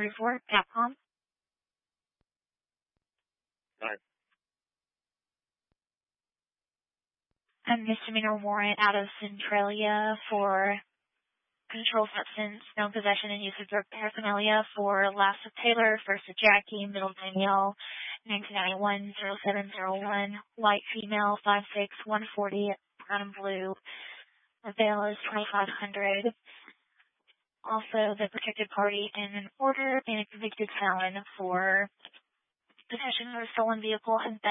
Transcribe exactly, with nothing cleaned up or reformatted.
thirty-four, Capcom. Nine. A misdemeanor warrant out of Centralia for controlled substance, known possession and use of drug paraphernalia for last of Taylor, first of Jackie, middle Danielle, nineteen ninety-one, oh seven oh one, white female, five six, one forty, brown and blue. The bail is twenty-five hundred dollars. Also, the protected party in an order being a convicted felon for possession of a stolen vehicle and